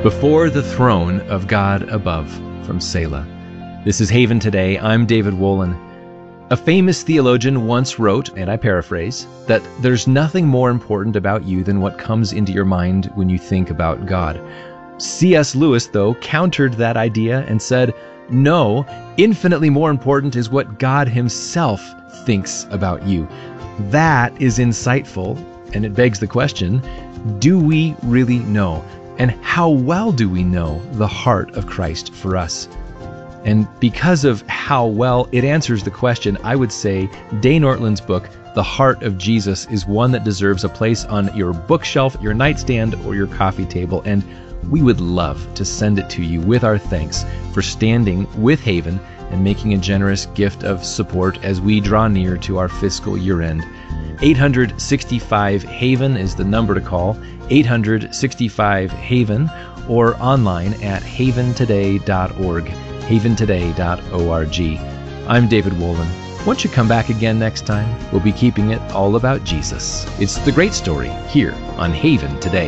Before the throne of God above, from Selah. This is Haven Today. I'm David Wolin. A famous theologian once wrote, and I paraphrase, that there's nothing more important about you than what comes into your mind when you think about God. C.S. Lewis, though, countered that idea and said, no, infinitely more important is what God himself thinks about you. That is insightful, and it begs the question, do we really know? And how well do we know the heart of Christ for us? And because of how well it answers the question, I would say Dane Ortlund's book, The Heart of Jesus, is one that deserves a place on your bookshelf, your nightstand, or your coffee table. And we would love to send it to you with our thanks for standing with Haven and making a generous gift of support as we draw near to our fiscal year end. 865-HAVEN is the number to call, 865-HAVEN, or online at haventoday.org, haventoday.org. I'm David Wolin. Won't you come back again next time? We'll be keeping it all about Jesus. It's the great story here on Haven Today.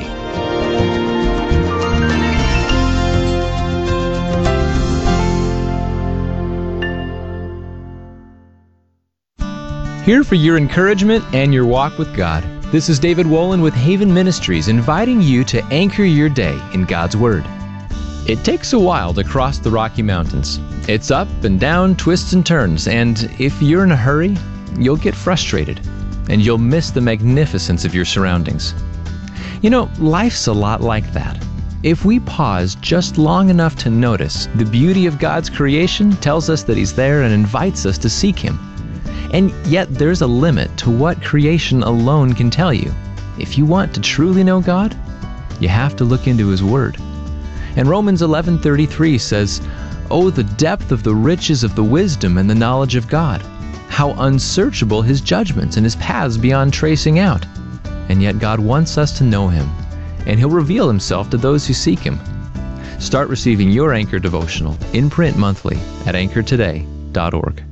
Here for your encouragement and your walk with God. This is David Wolin with Haven Ministries, inviting you to anchor your day in God's Word. It takes a while to cross the Rocky Mountains. It's up and down, twists and turns, and if you're in a hurry, you'll get frustrated, and you'll miss the magnificence of your surroundings. You know, life's a lot like that. If we pause just long enough to notice, the beauty of God's creation tells us that He's there and invites us to seek Him. And yet there's a limit to what creation alone can tell you. If you want to truly know God, you have to look into His Word. And Romans 11:33 says, "Oh, the depth of the riches of the wisdom and the knowledge of God! How unsearchable His judgments and His paths beyond tracing out! And yet God wants us to know Him, and He'll reveal Himself to those who seek Him." Start receiving your Anchor devotional in print monthly at anchortoday.org.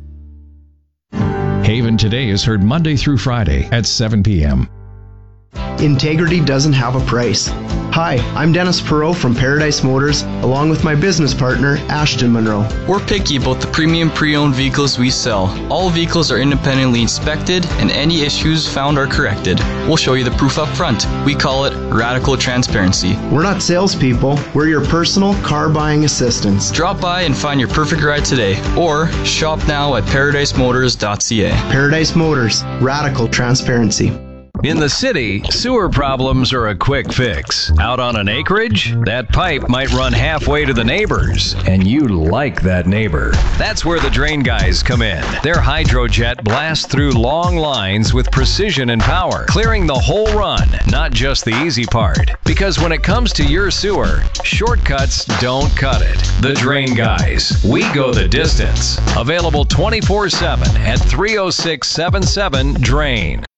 Haven Today is heard Monday through Friday at 7 p.m. Integrity doesn't have a price. Hi, I'm Dennis Perot from Paradise Motors, along with my business partner, Ashton Monroe. We're picky about the premium pre-owned vehicles we sell. All vehicles are independently inspected, and any issues found are corrected. We'll show you the proof up front. We call it radical transparency. We're not salespeople. We're your personal car buying assistants. Drop by and find your perfect ride today, or shop now at ParadiseMotors.ca. Paradise Motors, radical transparency. In the city, sewer problems are a quick fix. Out on an acreage, that pipe might run halfway to the neighbors, and you like that neighbor. That's where the Drain Guys come in. Their HydroJet blasts through long lines with precision and power, clearing the whole run, not just the easy part. Because when it comes to your sewer, shortcuts don't cut it. The Drain Guys. We go the distance. Available 24/7 at 30677 Drain.